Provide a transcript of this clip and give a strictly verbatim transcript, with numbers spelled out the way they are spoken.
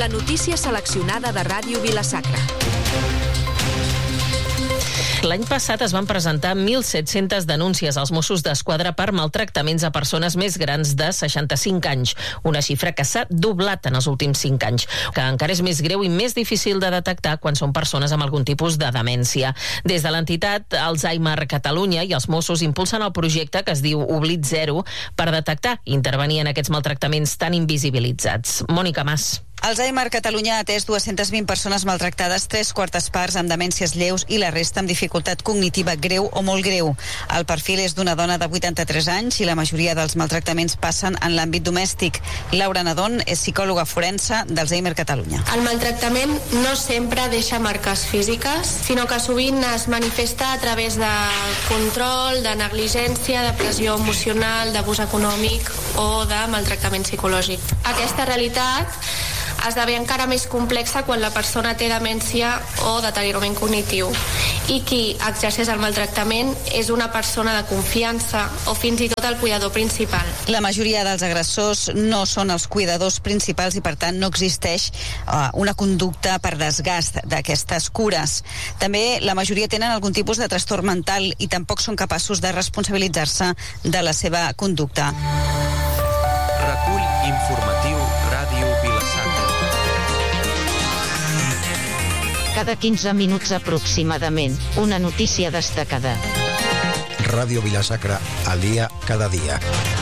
La notícia seleccionada de Ràdio Vila-sacra. L'any passat es van presentar mil set-centes denúncies als Mossos d'Esquadra per maltractaments a persones més grans de seixanta-cinc anys, una xifra que s'ha doblat en els últims cinc anys, que encara és més greu i més difícil de detectar quan són persones amb algun tipus de demència. Des de l'entitat Alzheimer Catalunya i els Mossos impulsen el projecte que es diu Oblit Zero per detectar i intervenir en aquests maltractaments tan invisibilitzats. Mònica Mas. Alzheimer Catalunya ha atès dues-centes vint persones maltractades, tres quartes parts amb demències lleus i la resta amb dificultat cognitiva greu o molt greu. El perfil és d'una dona de vuitanta-tres anys i la majoria dels maltractaments passen en l'àmbit domèstic. Laura Nadon és psicòloga forense d'Alzheimer Catalunya. El maltractament no sempre deixa marques físiques, sinó que sovint es manifesta a través de control, de negligència, de pressió emocional, d'abús econòmic o de maltractament psicològic. Aquesta realitat esdevé encara més complexa quan la persona té demència o deteriorament cognitiu i qui exerceix el maltractament és una persona de confiança o fins i tot el cuidador principal. La majoria dels agressors no són els cuidadors principals i per tant no existeix uh, una conducta per desgast d'aquestes cures. També la majoria tenen algun tipus de trastorn mental i tampoc són capaços de responsabilitzar-se de la seva conducta. Recull informatiu Ràdio Vila-sacra. Cada quinze minuts aproximadament, una notícia destacada. Ràdio Vila-sacra, al dia, cada dia.